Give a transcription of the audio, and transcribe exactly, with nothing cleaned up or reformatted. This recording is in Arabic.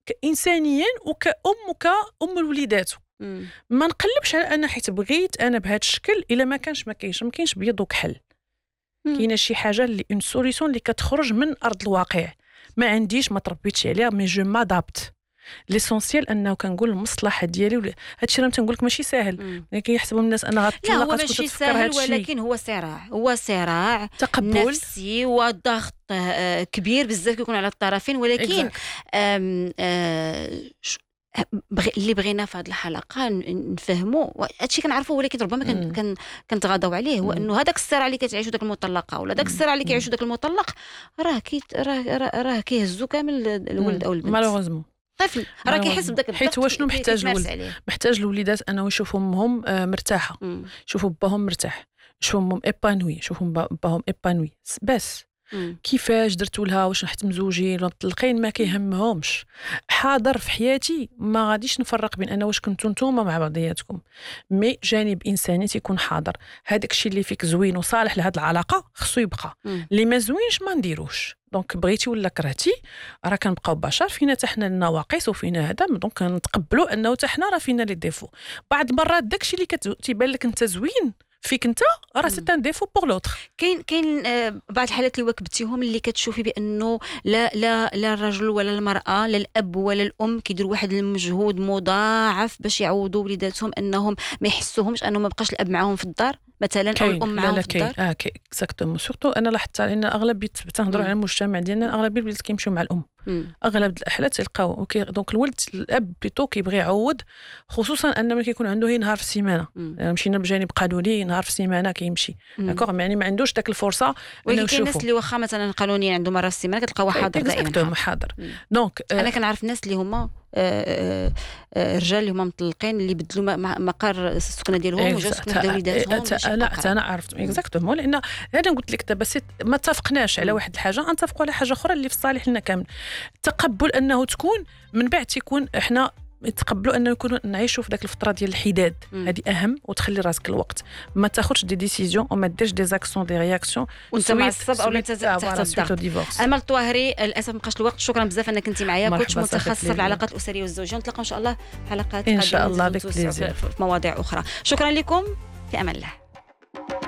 لك انسانيا وكأم وكأم الوليدات. ما نقلبش على انا حيت بغيت انا بهذا الشكل الا ما كانش ما كاينش ما كاينش بيض وكحل. كاينه شي حاجه اللي اون سوليوشن اللي كتخرج من ارض الواقع. ما عنديش ما تربيتش عليها مي جو مادابت. ليسونسيال انه كنقول المصلحه ديالي. هادشي راه تنقول لك ماشي ساهل، كيحسبوا الناس انا غتطلق ماشي ساهل، ولكن هو صراع هو صراع تقبل نفسي وضغط كبير بزاف كيكون على الطرفين. ولكن أم أه بغي اللي بغينا في هذه الحلقه نفهموا هادشي كنعرفوا، ولكن ربما كان كان كنتغاضوا عليه، هو انه هذاك الصراع اللي كتعيشوا داك المطلقه ولا داك الصراع اللي كيعيشوا داك المطلق راه كي راه راه كيهزوا كامل الولد او البنت. مالوغوزمون طفل راه كيحس بداك حيت هو شنو محتاج الولد؟ محتاج الوليدات انه يشوفوا امهم مرتاحه، يشوفوا باهم مرتاح، يشوفوا امهم ايبانوي، يشوفوا باهم ايبانوي بس. مم. كيفاش درتوا لها، واش حتى مزوجين ولا مطلقين ما كيهمهمش. حاضر في حياتي ما غاديش نفرق بين انا واش كنتو نتوما مع بعضياتكم، مي جانب انساني تيكون حاضر. هذاك الشيء اللي فيك زوين وصالح لهاد العلاقه خصو يبقى، اللي ما زوينش ما نديروش. دونك بغيتي ولا كرهتي راه كنبقاو بشر، فينا حتى حنا النواقص وفينا هذا، دونك نتقبلوا انه حتى حنا راه فينا لي ديفو. بعض المرات داكشي اللي كتبان لك انت زوين فيك انت راه سي ان ديفو بور لوتر. كاين كاين آه بعض الحالات اللي وكبتيهم اللي كتشوفي بانه لا لا لا الرجل ولا المراه لا الاب ولا الام كيديروا واحد المجهود مضاعف باش يعوضوا وليداتهم انهم ما يحسوهمش انه ما بقاش الاب معاهم في الدار مثلا او الام معاهم في الدار. اه كاين اكزاكتومون. سورتو انا لاحظت ان اغلبيه تنهضروا على المجتمع ديالنا اغلبيه الوليدات كيمشيو مع الام. مم. اغلب الاحالات تلقاو اوكي. دونك الولد الاب بيتو كيبغي يعوض، خصوصا ان ملي كيكون عنده هي نهار في السيمانه. يعني مشينا بجانب قانوني نهار في السيمانه كيمشي داكوغ، يعني ما عندوش داك الفرصه انه يشوفوا. ولكن الناس اللي واخا مثلا قانونيا عنده مره في السيمانه كتلقاو حاضر دائما حاضر. دونك آه انا كنعرف الناس اللي هما آه آه رجال اللي هما مطلقين اللي بدلوا مقر السكنه ديالهم وجاو سكنوا وليداتهم. لا انا عرفت اكزاكتومون، لان هذا قلت لك دابا ما اتفقناش على واحد الحاجه، نتفقوا على حاجه اخرى اللي في صالح لنا كامل. تقبل انه تكون من بعد تكون احنا يتقبلوا انه يكونوا نعيشوا في ذاك الفتره ديال الحداد. هذه اهم، وتخلي راسك الوقت ما تاخذش دي ديسيزيون وما ديرش دي زاكسيون دي رياكسيون وانت معصب او تحت الضغط. امل الطواهري للاسف ما بقاش الوقت. شكرا بزاف انك كنتي معايا، كنت متخصصه في العلاقات الاسريه والزوجيه. نتلاقاو ان شاء الله في حلقات ان شاء الله في مواضيع اخرى. شكرا لكم، في امان الله.